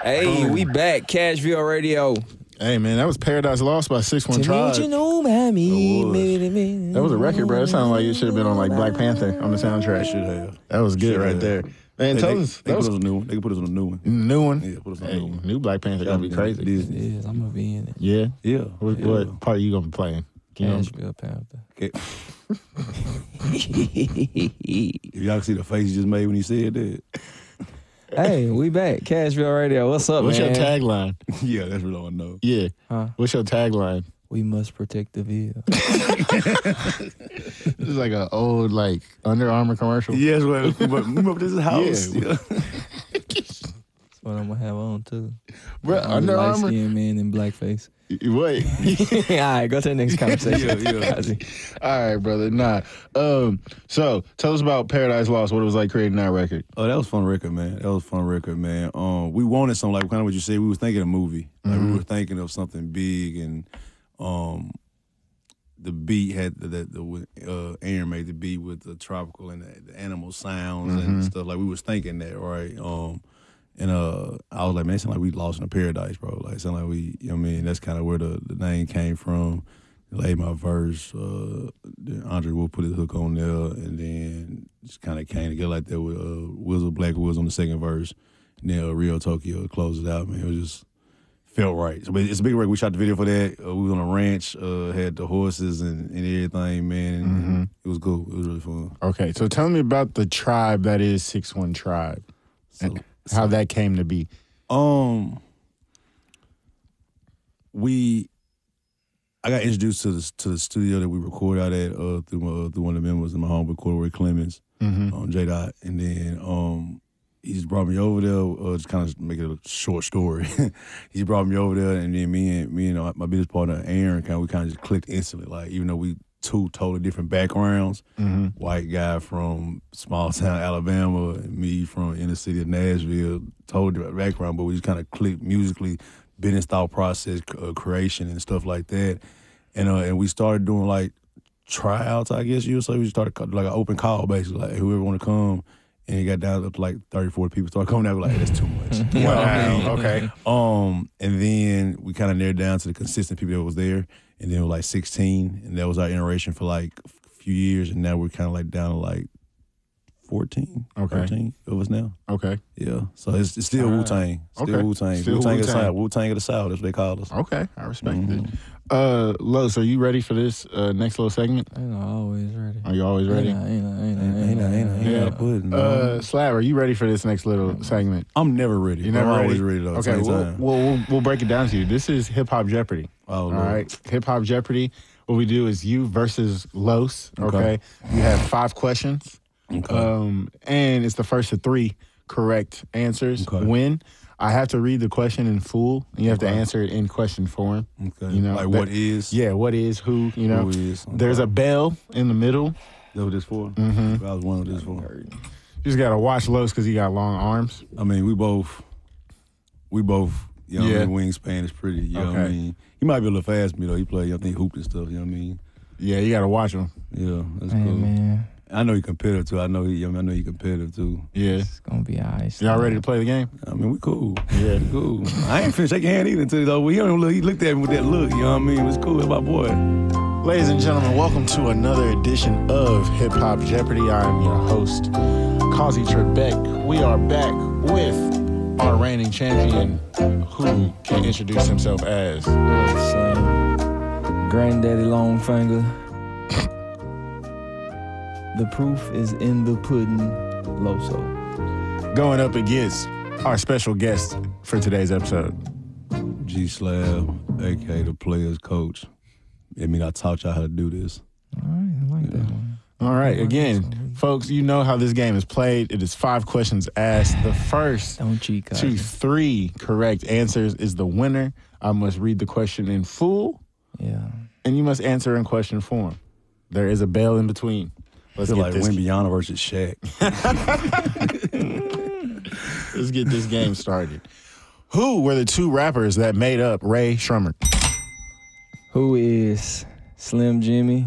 Hey, we back. Cashville Radio. Hey, man, that was Paradise Lost by 6 1 Tribe. You know, mommy. That was a record, bro. It sounded like it should have been on like Black Panther on the soundtrack. Should have. That was good right there. Man, tell us. They put us on a new one. They can put us on a new one. New one? Yeah, put us on a Hey, new one. new Black Panther gonna be crazy. It is. I'm going to be in it. Yeah? Yeah. What part you gonna be playing? Cashville Panther. Okay. If y'all can see the face he just made when he said that. Hey, we back. Cashville Radio. What's up, What's man? your tagline? Yeah, that's what I want to know. Yeah. Huh? What's your tagline? We must protect the Ville. This is like an old like Under Armour commercial. Yes, but remember this is house. Yeah. That's what I'm going to have on, too. Bro, I'm Under a Armour. light-skinned man in blackface. Wait. All right, go to the next conversation. Yeah. All right, brother. Nah. So tell us about Paradise Lost. What it was like creating that record. Oh, that was a fun record, man. We wanted something like kind of what you said. We was thinking a movie. Like we were thinking of something big, and the beat had Aaron made the beat with the tropical and the animal sounds and stuff. Like we was thinking that, right? And I was like, man, it sound like we lost in a paradise, bro. Like, it sound like we, you know what I mean? That's kind of where the name came from. Laid my verse. Then Andre Wolf put his hook on there, and then just kind of came together like that with Wizzle Black Wiz on the second verse. And then Rio Tokyo closed it out, man. It was just felt right. So but it's a big record. We shot the video for that. We was on a ranch, had the horses and everything, man. And it was cool. It was really fun. Okay, so tell me about the tribe that is 6-1 Tribe. And how that came to be. I got introduced to the studio that we record out at through one of the members in my homeboy Corey Clemens, J Dot, and then he just brought me over there. Just kind of make it a short story. He brought me over there, and then me and my business partner Aaron we kind of just clicked instantly. Like even though we two totally different backgrounds, white guy from small town Alabama, and me from inner city of Nashville, totally different background, but we just kind of clicked musically, business thought process, creation and stuff like that, and we started doing like tryouts, I guess you would say. We started like an open call basically, like whoever want to come, and it got down to like 30, 40 people started coming out. We're like, that's too much. Wow. Okay. And then we kind of narrowed down to the consistent people that was there. And then it was like 16, and that was our iteration for like a few years, and now we're kind of like down to like 14, 13 of us now. Okay. Yeah. So it's still Wu-Tang. Still Wu-Tang. Still Wu-Tang of the Wu-Tang. South. Wu-Tang of the South, that's what they call us. Okay, I respect it. Los, are you ready for this next little segment? Ain't I always ready. Are you always ready? Slab, are you ready for this next little segment? I'm never ready. You're never I'm ready? always ready though. Okay, we'll break it down to you. This is Hip Hop Jeopardy. Oh, all Lord. right, Hip Hop Jeopardy. What we do is you versus Los. Okay, you have 5 questions. Okay. And it's the first of 3 correct answers win. I have to read the question in full, and you have to answer it in question form. Okay. You know, like what is? Yeah, what is, who, you know. Who is? Okay. There's a bell in the middle. That's what this for? Mm-hmm. I was one of this for. You just got to watch Los because he got long arms. I mean, we both, you know what I mean, wingspan is pretty, you know what I mean. He might be a little fast me though. He play, I think, hoop and stuff, you know what I mean. Yeah, you got to watch him. Yeah, that's Hey, cool. man. I know he competitive too. I know he competitive too. Yeah. It's going to be all right. Y'all ready to play the game? I mean, we cool. Yeah. We cool. I ain't finna shake your hand either until though. He looked at me with that look, you know what I mean? It was cool. That's my boy. Ladies and gentlemen, welcome to another edition of Hip Hop Jeopardy. I am your host, Kazi Trebek. We are back with our reigning champion, who can introduce himself as Granddaddy Longfinger. The proof is in the pudding, Loso. going up against our special guest for today's episode. G Slab, a.k.a. the players coach. I mean, I taught y'all how to do this. All right, I like that one. All right, again, folks, you know how this game is played. It is 5 questions asked. The first Don't cheat, guys. to 3 correct answers is the winner. I must read the question in full, Yeah. and you must answer in question form. There is a bell in between. I feel like Wimbiana versus Shaq. Let's get this game started. Who were the 2 rappers that made up Ray Shrummer? Who is Slim Jimmy?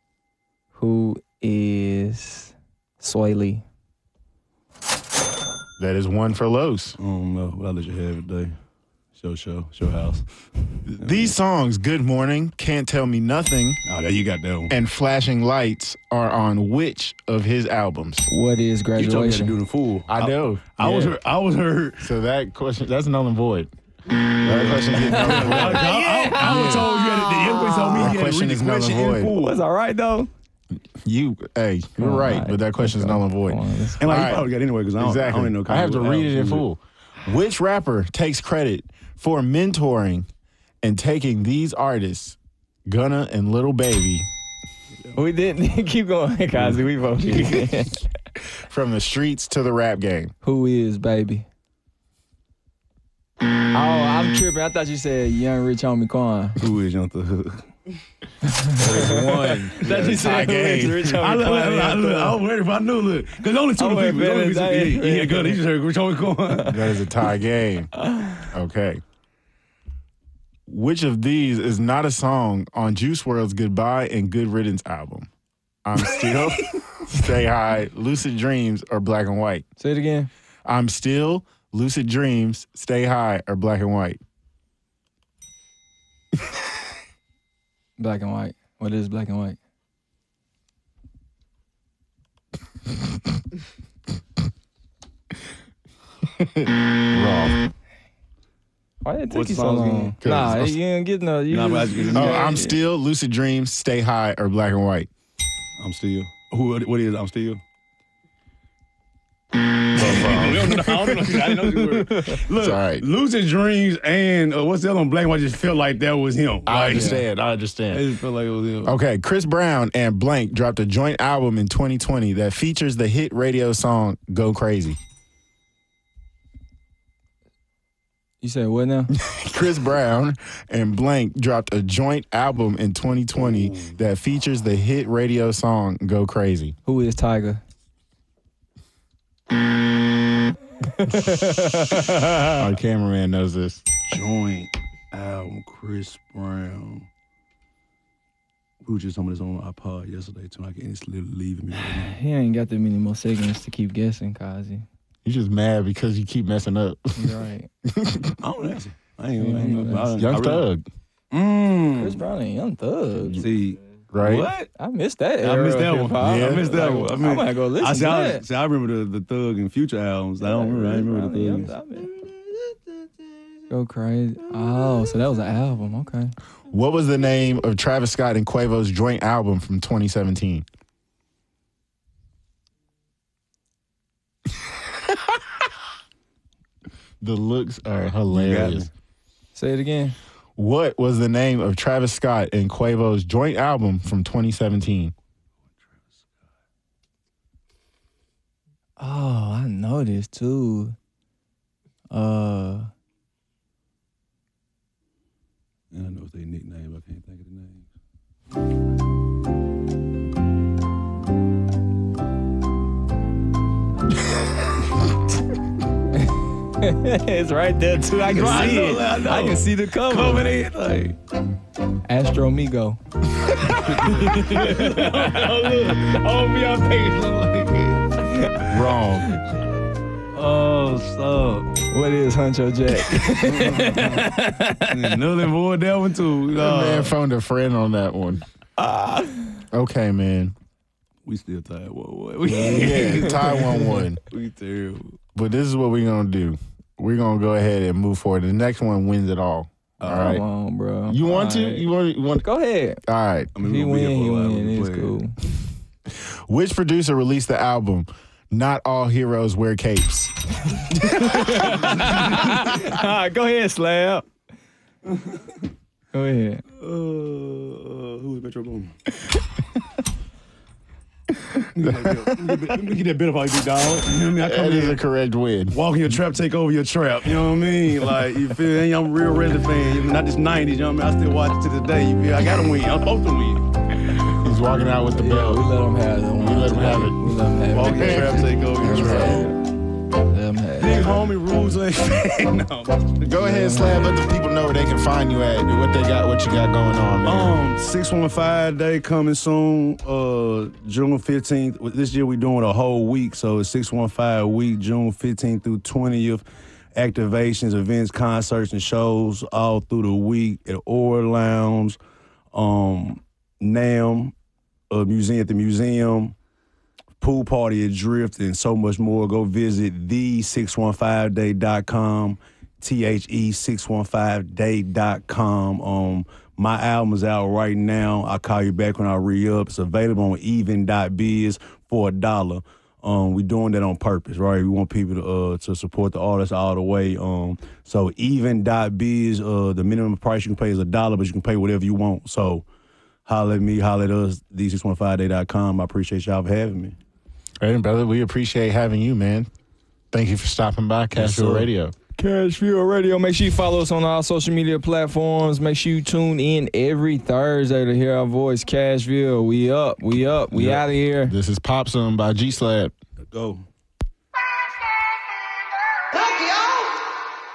Who is Sway Lee? That is one for Los. I don't know, but I'll let you have it today. Show house. These songs, Good Morning, Can't Tell Me Nothing, Oh, there you got that one. and Flashing Lights, are on which of his albums? What is You told me to graduation? do the fool. I know. I Yeah. was hurt. So that question, that's null and void. That question is null and void. I was told you had to. Everybody told me That you had to question read is the null and question in void. full. Was all right though. You're Come on, right, all but that question is Let's null go. and void. Come on, let's go. And like All you right. probably got anyway because I don't Exactly. know. I have to read it in full. Which rapper takes credit for mentoring and taking these artists, Gunna and Lil Baby, We didn't keep going, Kazi. We voted. from the streets to the rap game? Who is baby? Oh, I'm tripping. I thought you said Young Rich Homie Quan. Who is Young Thug? One. That you said who is Rich Homie Quan. I was ready if I knew. Look, because only two I went people. better than Yeah, good. He just heard Rich Homie Quan. That is a tie game. Okay. Which of these is not a song on Juice WRLD's Goodbye and Good Riddance album? I'm Still, Stay High, Lucid Dreams, or Black and White? Say it again. I'm Still, Lucid Dreams, Stay High, or Black and White? Black and white. What is black and white? Wrong. Why did it take What's you the so songs long? again? Nah, 'Cause- you didn't get no. You Nah, but I just- just get it. Oh, yeah, I'm yeah. Still, Lucid Dreams, Stay High, or Black and White? I'm still. What is I'm still? Look, all right. Lucid Dreams and what's the other one? Black and White just felt like that was him. I Like, understand. It just felt like it was him. Okay, Chris Brown and Blank dropped a joint album in 2020 that features the hit radio song Go Crazy. You said what now? Chris Brown and Blank dropped a joint album in 2020 that features the hit radio song Go Crazy. Who is Tiger? Our cameraman knows this. Joint album, Chris Brown. We were just talking about this on our pod yesterday too. Like, it's literally leaving me right now. He ain't got that many more seconds to keep guessing, Kazi. You're just mad because you keep messing up. You're right. I don't answer. I ain't Young Thug, Chris Brown and Young Thug. See, right? what? I missed that. I era missed of that one. hip-hop. Yeah. I missed that one. I mean, might go listen to that. I remember the Thug and Future albums. I don't remember. I didn't remember the Thug. Go crazy. Oh, so that was an album. Okay. What was the name of Travis Scott and Quavo's joint album from 2017? The looks are hilarious. Say it again. What was the name of Travis Scott and Quavo's joint album from 2017? Oh, I know this too. Yeah, I know it's their nickname. I can't think of the name. It's right there too. I can I see know, it. I know. I can see the cover. Coming in like. Astro Migo. Oh, me on page look like it. Wrong. Oh, stop. What is Huncho Jack? Null and void that one too. Man phoned a friend on that one. Okay, man. We still tied. Whoa. Yeah, tie 1-1. We terrible. But this is what we're going to do. We're going to go ahead and move forward. The next one wins it all. All right. Come on, bro. You want to? Alright. You want? Go ahead. All right. I mean, He we're gonna be win, here he for a while. win. We It's play. cool. Which producer released the album Not All Heroes Wear Capes? All right, go ahead, Slab. Go ahead. Who is Metro Boomin? Let me get that bit about you, big dog. You know what I mean? I come That is in, a correct win. walk in your trap, take over your trap. You know what I mean? Like, you feel me? I'm a real Reggie fan. Not just 90s, you know what I mean? I still watch it to this day. You feel? I gotta win. I'm supposed to win. He's walking out with the Yeah, we belt. let him have it. We let him have it. We let him have Walk it. in your trap, take over your That's trap. right. Let him have it. Niggas homie, rules ain't fair. No. Go ahead, Slab. Let the people know where they can find you at, what you got going on, man. 615 day coming soon, June 15th. This year we doing a whole week, so it's 615 week, June 15th through 20th. Activations, events, concerts, and shows all through the week at Ore Lounge, NAM, Museum at the Museum, pool party at Drift, and so much more. Go visit the615day.com, THE615day.com. My album is out right now. I'll call you back when I re-up. It's available on even.biz for $1. We doing that on purpose, right? We want people to support the artists all the way. So even.biz, the minimum price you can pay is $1, but you can pay whatever you want. So holler at me, holler at us, the615day.com. I appreciate y'all for having me. Hey, brother, we appreciate having you, man. Thank you for stopping by Cashville Radio. Cashville Radio. Make sure you follow us on all social media platforms. Make sure you tune in every Thursday to hear our voice. Cashville, we up, we out of here. This is Pop Some by G-Slab. Go.